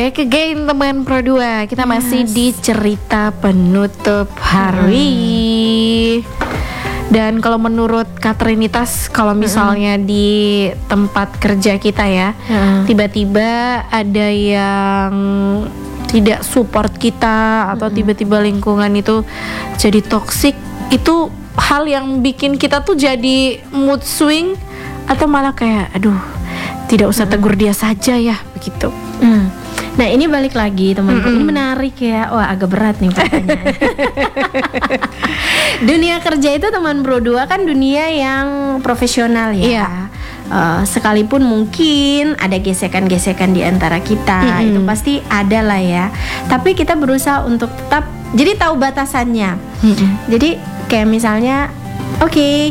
Back again teman Pro 2. Kita masih di cerita penutup hari. Dan kalau menurut Kak Trinitas, kalau misalnya di tempat kerja kita ya, tiba-tiba ada yang tidak support kita atau tiba-tiba lingkungan itu jadi toksik, itu hal yang bikin kita tuh jadi mood swing atau malah kayak aduh, tidak usah tegur dia saja ya, begitu. Nah ini balik lagi teman-teman, ini menarik ya. Wah agak berat nih pertanyaan. Dunia kerja itu teman Bro 2 kan dunia yang profesional ya. Sekalipun mungkin ada gesekan-gesekan di antara kita, itu pasti ada lah ya. Tapi kita berusaha untuk tetap, jadi tahu batasannya. Jadi kayak misalnya, oke,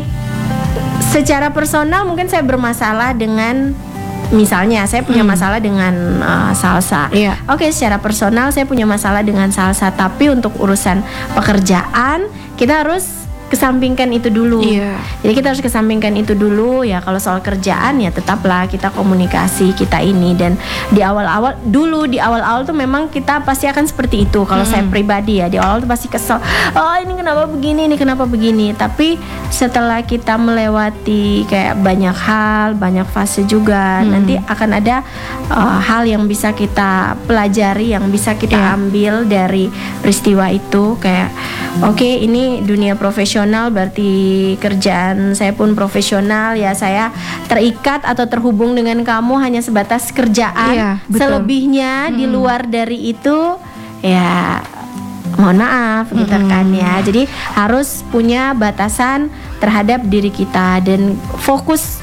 secara personal mungkin saya bermasalah dengan, misalnya saya punya masalah dengan salsa. Oke, secara personal saya punya masalah dengan salsa, tapi untuk urusan pekerjaan kita harus kesampingkan itu dulu. Jadi kita harus kesampingkan itu dulu ya. Kalau soal kerjaan ya tetaplah kita komunikasi kita ini. Dan di awal-awal tuh memang kita pasti akan seperti itu. Kalau saya pribadi ya, di awal tuh pasti kesel. Oh ini kenapa begini, ini kenapa begini. Tapi setelah kita melewati kayak banyak hal, banyak fase juga, nanti akan ada hal yang bisa kita pelajari, yang bisa kita ambil dari peristiwa itu. Kayak oke, ini dunia profesional, berarti kerjaan saya pun profesional ya. Saya terikat atau terhubung dengan kamu hanya sebatas kerjaan. Selebihnya di luar dari itu ya mohon maaf gitu kan ya. Jadi harus punya batasan terhadap diri kita. Dan fokus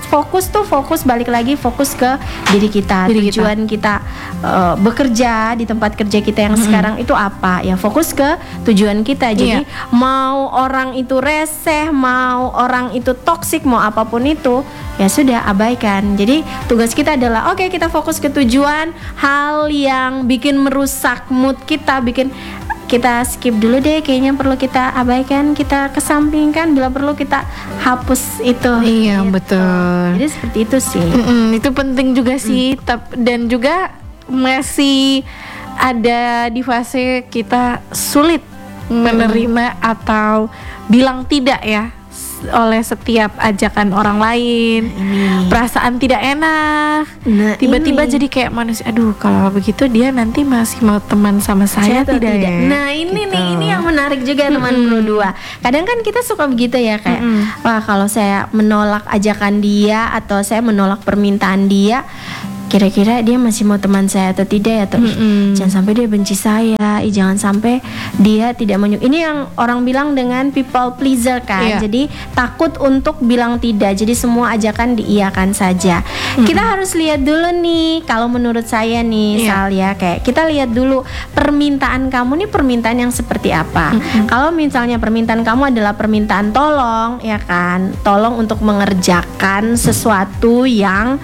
balik lagi, fokus ke diri kita. Tujuan kita bekerja di tempat kerja kita yang sekarang itu apa ya, fokus ke tujuan kita. Jadi mau orang itu reseh, mau orang itu toksik, mau apapun itu, ya sudah abaikan. Jadi tugas kita adalah oke, kita fokus ke tujuan. Hal yang bikin merusak mood kita, kita skip dulu deh, kayaknya perlu kita abaikan, kita kesampingkan, bila perlu kita hapus itu. Iya gitu. Betul. Jadi seperti itu sih. Itu penting juga sih. Dan juga masih ada di fase kita sulit menerima atau bilang tidak ya oleh setiap ajakan orang lain. Perasaan tidak enak. Tiba-tiba jadi kayak manusia, aduh kalau begitu dia nanti masih mau teman sama saya tidak ya? Nah ini gitu. nih, ini yang menarik juga teman Bro 2. Kadang kan kita suka begitu ya, kayak wah kalau saya menolak ajakan dia atau saya menolak permintaan dia, kira-kira dia masih mau teman saya atau tidak ya. Terus jangan sampai dia benci saya, jangan sampai dia tidak ini yang orang bilang dengan people pleaser kan. Jadi takut untuk bilang tidak, jadi semua ajakan diiyakan saja. Kita harus lihat dulu nih, kalau menurut saya nih Sal ya, kayak kita lihat dulu permintaan kamu nih, permintaan yang seperti apa. Kalau misalnya permintaan kamu adalah permintaan tolong ya kan, tolong untuk mengerjakan sesuatu yang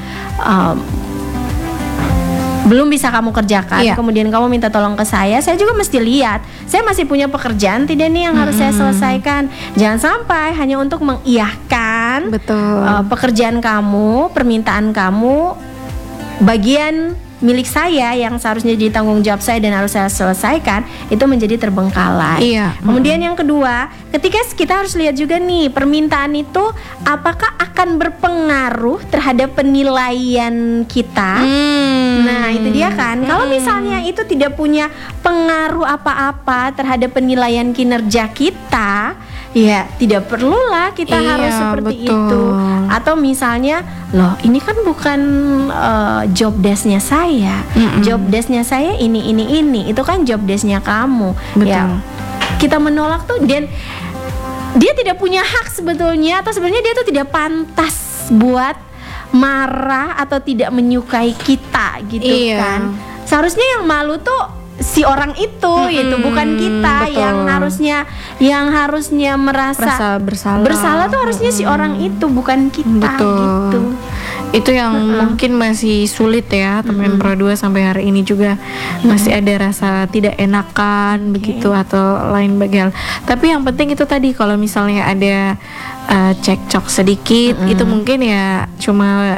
belum bisa kamu kerjakan, kemudian kamu minta tolong ke saya juga mesti lihat, saya masih punya pekerjaan tidak nih yang harus saya selesaikan. Jangan sampai hanya untuk mengiyahkan pekerjaan kamu, permintaan kamu, bagian milik saya yang seharusnya jadi tanggung jawab saya dan harus saya selesaikan, itu menjadi terbengkalai. Kemudian yang kedua, ketika kita harus lihat juga nih, permintaan itu apakah akan berpengaruh terhadap penilaian kita. Nah itu dia kan, kalau misalnya itu tidak punya pengaruh apa-apa terhadap penilaian kinerja kita, ya tidak perlulah kita harus seperti itu. Atau misalnya, loh ini kan bukan job desk-nya saya, job desk-nya saya ini, itu kan job desk-nya kamu. Ya kita menolak tuh, dan dia tidak punya hak sebetulnya, atau sebenarnya dia tuh tidak pantas buat marah atau tidak menyukai kita gitu kan. Seharusnya yang malu tuh si orang itu, yaitu bukan kita. yang harusnya merasa bersalah tuh harusnya si orang itu, bukan kita gitu. Itu yang mungkin masih sulit ya teman Pro 2 sampai hari ini juga masih ada rasa tidak enakan begitu atau lain bagian. Tapi yang penting itu tadi, kalau misalnya ada cekcok sedikit itu mungkin ya cuma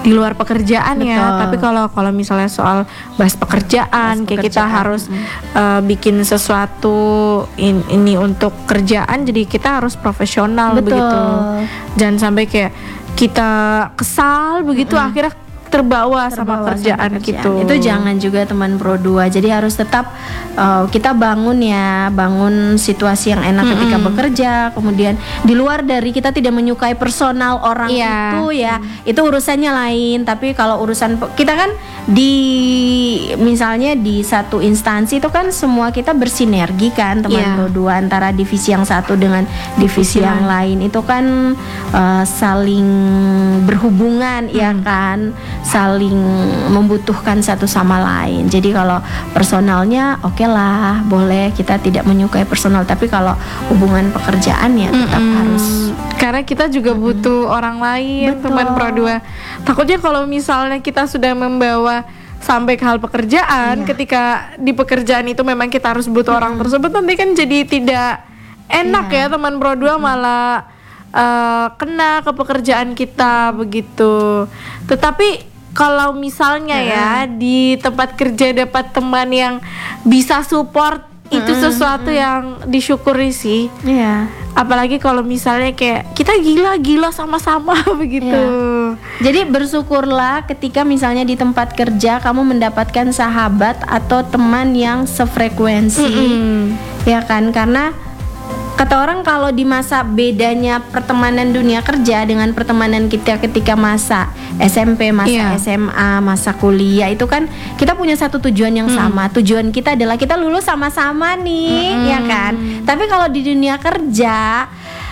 di luar pekerjaan ya. Betul. Tapi kalau misalnya soal bahas pekerjaan, kayak kita harus bikin sesuatu ini untuk kerjaan, jadi kita harus profesional. Betul. Begitu. Jangan sampai kayak kita kesal begitu akhirnya terbawa sama kerjaan gitu. Itu jangan juga teman Pro 2. Jadi harus tetap kita bangun situasi yang enak ketika bekerja. Kemudian di luar dari kita tidak menyukai personal orang itu ya, itu urusannya lain. Tapi kalau urusan kita kan misalnya di satu instansi itu kan semua kita bersinergi kan teman Pro 2, antara divisi yang satu dengan divisi yang lain itu kan saling berhubungan ya kan, saling membutuhkan satu sama lain. Jadi kalau personalnya oke lah, boleh kita tidak menyukai personal, tapi kalau hubungan pekerjaan ya tetap harus, karena kita juga butuh orang lain. Betul. Teman Pro 2 takutnya kalau misalnya kita sudah membawa sampai ke hal pekerjaan, ketika di pekerjaan itu memang kita harus butuh orang tersebut, nanti kan jadi tidak enak ya teman Pro 2, malah kena ke pekerjaan kita begitu. Tetapi kalau misalnya ya di tempat kerja dapat teman yang bisa support, itu sesuatu yang disyukuri sih. Apalagi kalau misalnya kayak kita gila sama-sama begitu. Jadi bersyukurlah ketika misalnya di tempat kerja kamu mendapatkan sahabat atau teman yang sefrekuensi, ya kan? Karena kata orang kalau di masa bedanya pertemanan dunia kerja dengan pertemanan kita ketika masa SMP, masa SMA, masa kuliah, itu kan kita punya satu tujuan yang sama. Tujuan kita adalah kita lulus sama-sama nih, ya kan? Tapi kalau di dunia kerja,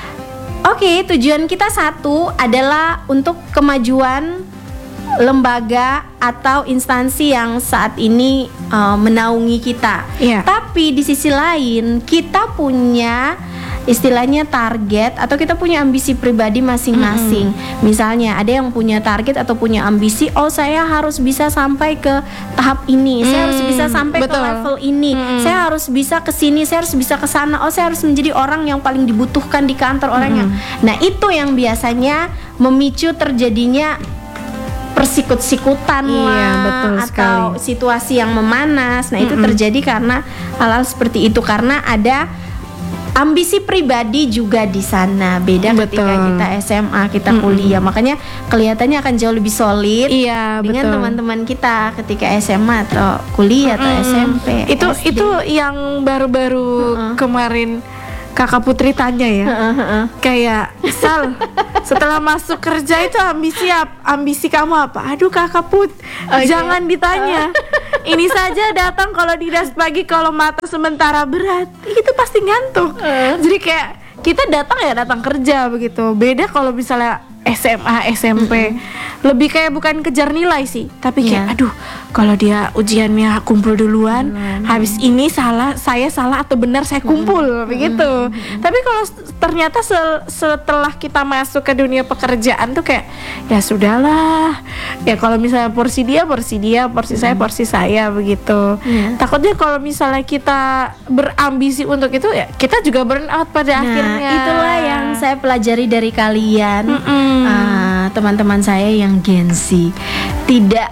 tujuan kita satu adalah untuk kemajuan lembaga atau instansi yang saat ini menaungi kita. Tapi di sisi lain kita punya istilahnya target atau kita punya ambisi pribadi masing-masing. Misalnya ada yang punya target atau punya ambisi, saya harus bisa sampai ke tahap ini, saya harus bisa sampai ke level ini, saya harus bisa ke sini, saya harus bisa ke sana, saya harus menjadi orang yang paling dibutuhkan di kantor, orang yang. Nah, itu yang biasanya memicu terjadinya persikut-sikutan atau situasi yang memanas. Nah, itu terjadi karena hal-hal seperti itu, karena ada ambisi pribadi juga di sana. Beda ketika kita SMA, kita kuliah. Makanya kelihatannya akan jauh lebih solid dengan teman-teman kita ketika SMA atau kuliah atau SMP. Itu yang baru-baru kemarin Kakak Putri tanya ya, kayak Sal, setelah masuk kerja itu ambisi kamu apa? Aduh Kakak Put, jangan ditanya. Ini saja datang kalau dinas pagi, kalau mata sementara berat, itu pasti ngantuk. Jadi kayak kita datang kerja begitu. Beda kalau misalnya SMA, SMP, lebih kayak bukan kejar nilai sih, tapi kayak aduh, kalau dia ujiannya kumpul duluan, habis ini saya salah atau benar saya kumpul begitu. Tapi kalau ternyata setelah kita masuk ke dunia pekerjaan tuh kayak ya sudahlah, ya kalau misalnya porsi dia, porsi saya begitu. Takutnya kalau misalnya kita berambisi untuk itu, ya kita juga burn out pada akhirnya. Itulah yang saya pelajari dari kalian. Teman-teman saya yang Gen Z, tidak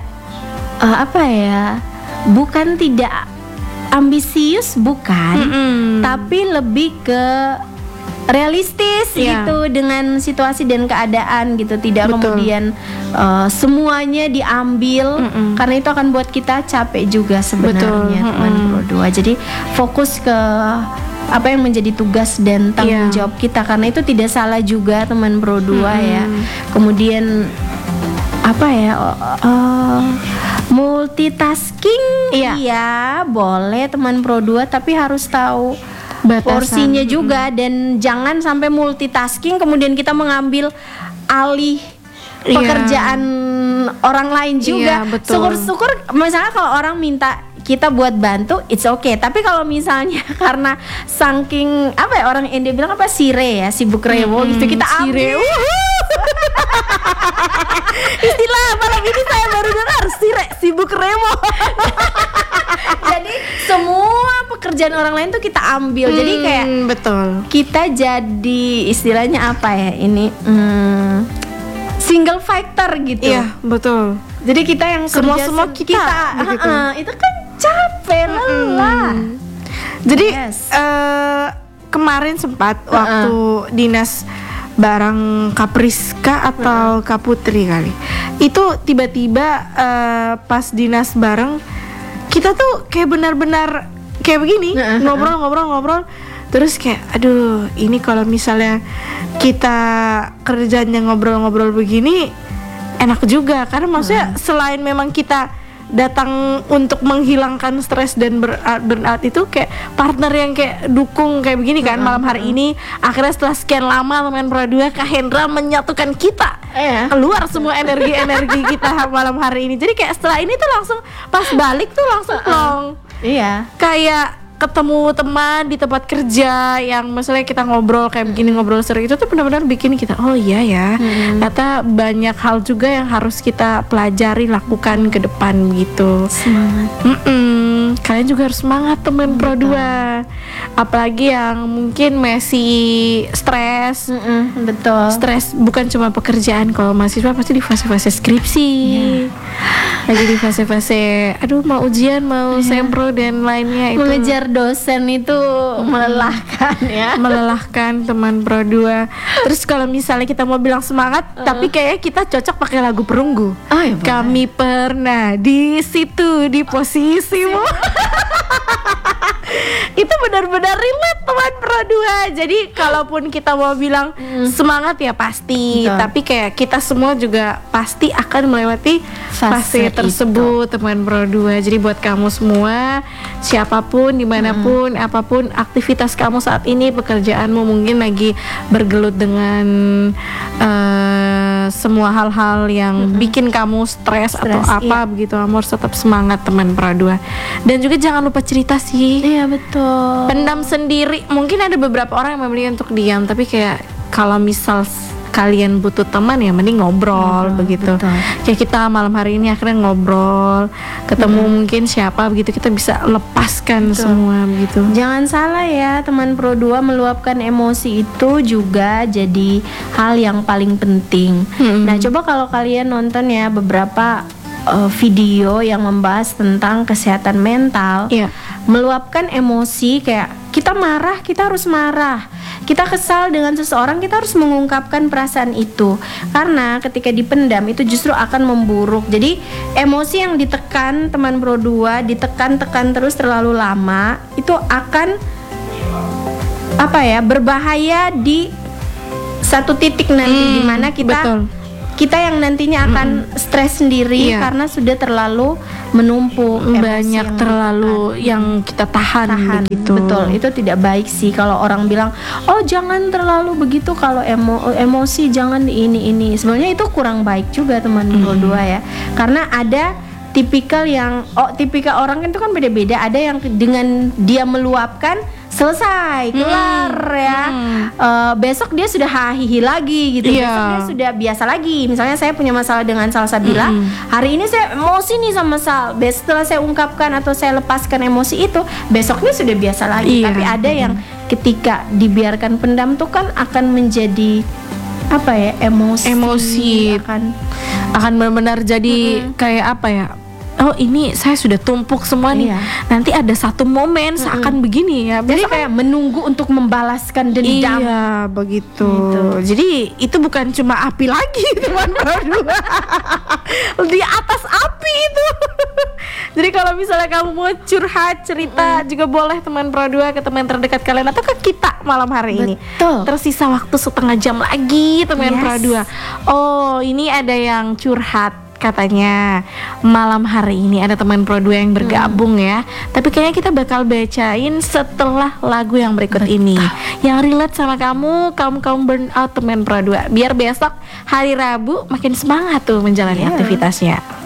bukan tidak ambisius, bukan, tapi lebih ke realistis gitu dengan situasi dan keadaan gitu. Tidak kemudian semuanya diambil, karena itu akan buat kita capek juga sebenarnya teman Pro 2. Jadi fokus ke apa yang menjadi tugas dan tanggung jawab kita, karena itu tidak salah juga teman Pro 2 ya. Kemudian multitasking boleh teman Pro 2, tapi harus tahu batasan, porsinya juga. Dan jangan sampai multitasking kemudian kita mengambil alih pekerjaan orang lain juga. Syukur-syukur misalnya kalau orang minta kita buat bantu, it's okay. Tapi kalau misalnya karena saking orang India bilang sibuk rewo gitu, kita ambil. Istilah malam ini saya baru dengar, sibuk rewo. Jadi semua pekerjaan orang lain tuh kita ambil. Jadi kayak kita jadi istilahnya single fighter gitu. Iya, betul. Jadi kita yang kerja Semua kita begitu. itu kan capek, lelah. Jadi Yes. kemarin sempat waktu dinas bareng Kak Priska atau Kak Putri kali. Itu tiba-tiba pas dinas bareng kita tuh kayak benar-benar kayak begini, ngobrol. Terus kayak aduh, ini kalau misalnya kita kerjanya ngobrol-ngobrol begini enak juga, karena maksudnya selain memang kita datang untuk menghilangkan stres dan burnout itu kayak partner yang kayak dukung kayak begini kan. Malam hari ini akhirnya setelah sekian lama teman Pro 2 Kak Hendra menyatukan kita, keluar semua energi kita malam hari ini. Jadi kayak setelah ini tuh langsung pas balik tuh langsung plong. Iya. Kayak ketemu teman di tempat kerja yang misalnya kita ngobrol kayak begini, ngobrol seru, itu tuh benar-benar bikin kita oh iya ya, ternyata banyak hal juga yang harus kita pelajari, lakukan ke depan gitu. Semangat. Kalian juga harus semangat teman Pro 2, apalagi yang mungkin masih stres. Betul. Stres bukan cuma pekerjaan, kalau mahasiswa pasti di fase-fase skripsi, lagi di fase-fase aduh mau ujian, mau sempro dan lainnya. Itu Mengejar dosen itu melelahkan ya. melelahkan teman Pro 2. Terus kalau misalnya kita mau bilang semangat, tapi kayaknya kita cocok pakai lagu Perunggu. Iya, boleh. Kami pernah di situ di posisimu. Itu benar-benar relate teman Pro 2. Jadi kalaupun kita mau bilang semangat ya pasti, Betul. tapi kayak kita semua juga pasti akan melewati fase tersebut teman Pro 2. Jadi buat kamu semua, siapapun, dimanapun, apapun aktivitas kamu saat ini, pekerjaanmu mungkin lagi bergelut dengan semua hal-hal yang bikin kamu stres atau apa begitu, kamu harus tetap semangat teman Pro 2. Dan juga jangan lupa cerita sih. Iya betul. Pendam sendiri. Mungkin ada beberapa orang yang memilih untuk diam, tapi kayak kalau misal kalian butuh teman ya mending ngobrol begitu. betul. Kayak kita malam hari ini akhirnya ngobrol, ketemu mungkin siapa begitu, kita bisa lepaskan semua begitu. Jangan salah ya teman Pro 2, meluapkan emosi itu juga jadi hal yang paling penting. Nah coba kalau kalian nonton ya beberapa video yang membahas tentang kesehatan mental. Iya. Meluapkan emosi, kayak kita marah, kita harus marah. Kita kesal dengan seseorang, kita harus mengungkapkan perasaan itu. Karena ketika dipendam itu justru akan memburuk. Jadi emosi yang ditekan teman Pro 2, ditekan-tekan terus terlalu lama, itu akan berbahaya di satu titik nanti di mana kita yang nantinya akan stres sendiri karena sudah terlalu menumpuk, banyak terlalu yang kita tahan begitu. Betul, itu tidak baik sih kalau orang bilang, "Oh, jangan terlalu begitu, kalau emosi jangan ini." Sebenarnya itu kurang baik juga teman Pro 2 ya. Karena ada tipikal orang itu kan beda-beda. Ada yang dengan dia meluapkan selesai, kelar ya. Besok dia sudah hahihi lagi gitu. Besok dia sudah biasa lagi. Misalnya saya punya masalah dengan Salsabila, hari ini saya emosi nih sama Sal. Setelah saya ungkapkan atau saya lepaskan emosi itu, besoknya sudah biasa lagi. Tapi ada yang ketika dibiarkan pendam tuh kan akan menjadi emosi akan benar-benar jadi kayak oh ini saya sudah tumpuk semua nih. Nanti ada satu momen seakan begini ya. Jadi kayak menunggu untuk membalaskan dendam. Iya begitu. Jadi itu bukan cuma api lagi teman Pro 2. Di atas api itu. Jadi kalau misalnya kamu mau curhat, cerita juga boleh teman Pro 2 ke teman terdekat kalian atau ke kita malam hari ini. Tersisa waktu setengah jam lagi teman Pro 2. Oh ini ada yang curhat, katanya malam hari ini ada teman Pro 2 yang bergabung ya. Tapi kayaknya kita bakal bacain setelah lagu yang berikut ini, yang relate sama kamu burnout teman Pro 2, biar besok hari Rabu makin semangat tuh menjalani aktivitasnya.